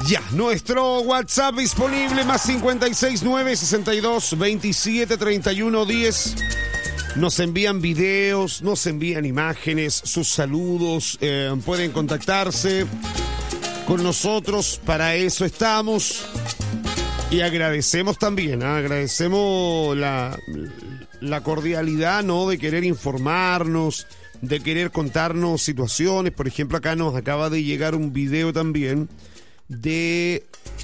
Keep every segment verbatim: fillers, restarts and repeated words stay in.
Ya, nuestro WhatsApp disponible más cincuenta y seis nueve sesenta y dos veintisiete treinta y uno diez. Nos envían videos, nos envían imágenes, sus saludos, eh, pueden contactarse con nosotros, para eso estamos. Y agradecemos también, ¿eh? agradecemos la, la cordialidad, ¿no?, de querer informarnos, de querer contarnos situaciones. Por ejemplo, acá nos acaba de llegar un video también de...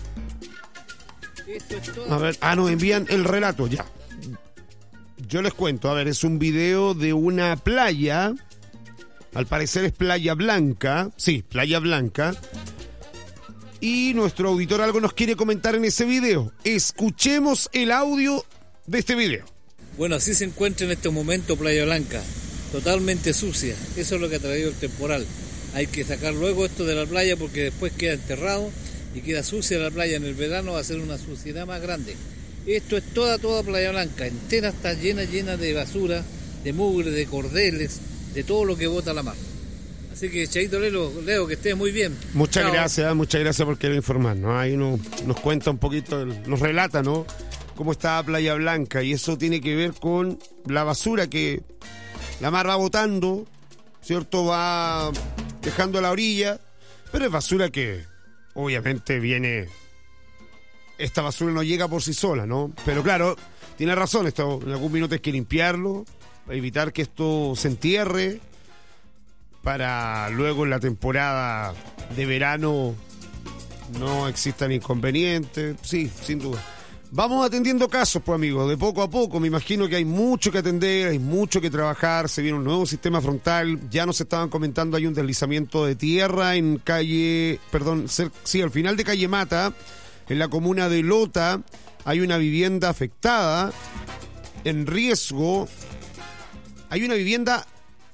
A ver, ah, nos envían el relato, ya. Yo les cuento, a ver, es un video de una playa, al parecer es Playa Blanca, sí, Playa Blanca, y nuestro auditor algo nos quiere comentar en ese video. Escuchemos el audio de este video. Bueno, así se encuentra en este momento Playa Blanca, totalmente sucia. Eso es lo que ha traído el temporal. Hay que sacar luego esto de la playa porque después queda enterrado y queda sucia la playa. En el verano va a ser una suciedad más grande. Esto es toda, toda Playa Blanca, entera está llena, llena de basura, de mugre, de cordeles, de todo lo que bota la mar. Así que, Chaito Leo, Leo, que estés muy bien. Muchas Chao. gracias, muchas gracias por querer informarnos. Ahí nos, nos cuenta un poquito, nos relata, ¿no?, cómo está Playa Blanca, y eso tiene que ver con la basura que la mar va botando, ¿cierto? Va dejando a la orilla, pero es basura que obviamente viene... Esta basura no llega por sí sola, ¿no? Pero claro, tiene razón, esto en algún minuto hay que limpiarlo, para evitar que esto se entierre, para luego en la temporada de verano no existan inconvenientes. Sí, sin duda. Vamos atendiendo casos, pues, amigos, de poco a poco. Me imagino que hay mucho que atender, hay mucho que trabajar. Se viene un nuevo sistema frontal. Ya nos estaban comentando, hay un deslizamiento de tierra en calle, perdón, sí, al final de calle Mata, en la comuna de Lota. Hay una vivienda afectada, en riesgo. Hay una vivienda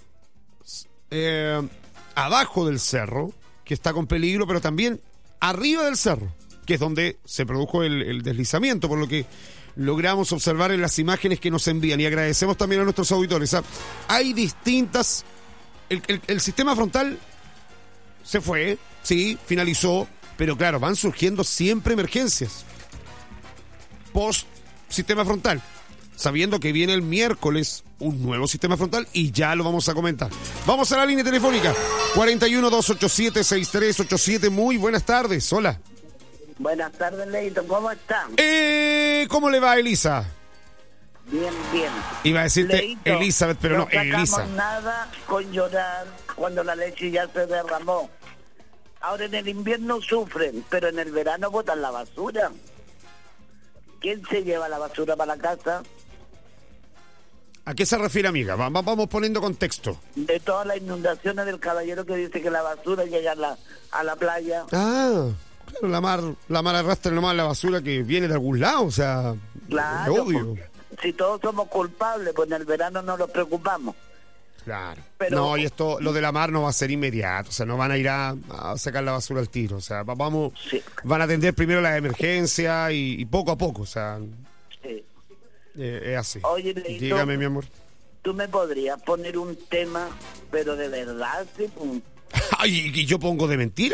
eh, abajo del cerro, que está con peligro, pero también arriba del cerro, que es donde se produjo el, el deslizamiento, por lo que logramos observar en las imágenes que nos envían. Y agradecemos también a nuestros auditores. ¿Ah? Hay distintas... El, el, el sistema frontal se fue, sí, finalizó, pero claro, van surgiendo siempre emergencias post sistema frontal, sabiendo que viene el miércoles un nuevo sistema frontal y ya lo vamos a comentar. Vamos a la línea telefónica cuarenta y uno, doscientos ochenta y siete, sesenta y tres ochenta y siete. Muy buenas tardes, hola. Buenas tardes, Leito, ¿cómo están? Eh, ¿Cómo le va, Elisa? Bien, bien. Iba a decirte Leito, Elizabeth, pero no, no sacamos Elisa. nada con llorar cuando la leche ya se derramó. Ahora en el invierno sufren, pero en el verano botan la basura. ¿Quién se lleva la basura para la casa? ¿A qué se refiere, amiga? Vamos, vamos poniendo contexto. De todas las inundaciones del caballero que dice que la basura llega a la, a la playa. Ah, claro, la mar, la mar arrastra nomás la basura que viene de algún lado, o sea, Claro, lo obvio. si todos somos culpables, pues en el verano no nos preocupamos. Claro. Pero- no, y esto, lo de la mar no va a ser inmediato, o sea, no van a ir a, a sacar la basura al tiro, o sea, va- vamos, Sí. van a atender primero la emergencia y, y poco a poco, o sea, Sí. eh, es así. Oye, Leito, Dígame, mi amor. ¿tú me podrías poner un tema, pero de verdad? Sí, pues? Ay, ¿y yo pongo de mentira?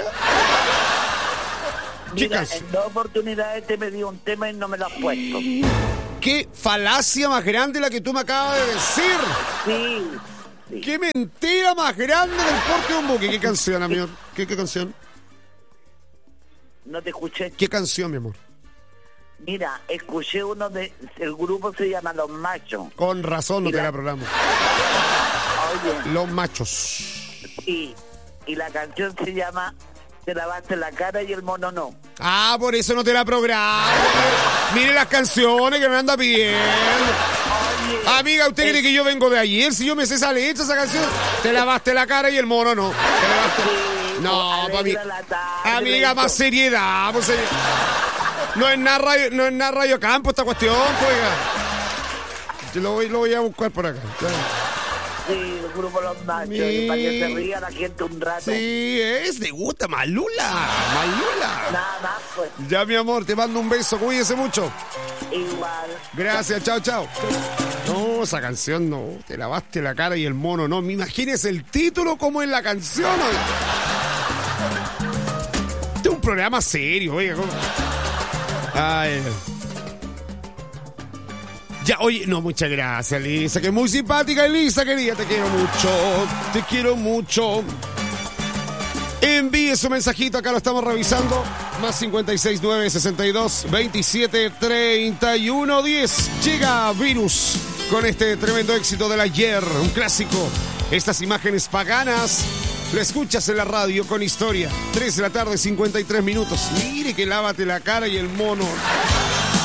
¿Qué Mira, canción? en dos oportunidades te pedí un tema y no me lo has puesto. ¿Qué falacia más grande la que tú me acabas de decir? Sí, sí. ¡Qué mentira más grande del porte de un buque! ¿Qué canción, amor? ¿Qué, qué canción? No te escuché. ¿Qué canción, mi amor? Mira, escuché uno de... El grupo se llama Los Machos. Con razón no te Mira. la programo. Oye, Los machos. y, y la canción se llama Te lavaste la cara y el mono no. Ah, por eso no te la programo. Mire las canciones que me anda pidiendo. Oye, Amiga, ¿usted cree que yo vengo de ayer? Si yo me sé esa letra, esa canción. Te lavaste la cara y el mono no. Te lavaste... sí, No, pues, pa' mí. alegra la tarde, Amiga, más Leito. seriedad, pues, señor. No es nada radio, no es nada Radio Campo esta cuestión, pues, oiga. Yo lo voy, lo voy a buscar por acá. Sí, el grupo Los Machos. Mi- Y para que se ría la gente un rato. Sí, es, te gusta, Malula, Malula. Nada más, pues. Ya, mi amor, te mando un beso, cuídese mucho. Igual. Gracias, chao, chao. No, esa canción no, te lavaste la cara y el mono no. Me imagines el título como en la canción. Este es un programa serio, oiga. ¿Cómo? Ay. Ya, oye, no, muchas gracias, Elisa, que es muy simpática, Elisa, querida, te quiero mucho, te quiero mucho. Envíe su mensajito, acá lo estamos revisando. Más cincuenta y seis, nueve, sesenta y dos, veintisiete, treinta y uno, diez. Llega Virus con este tremendo éxito del ayer, un clásico. Estas imágenes paganas, lo escuchas en la radio con historia. tres de la tarde, cincuenta y tres minutos. Mire que lávate la cara y el mono.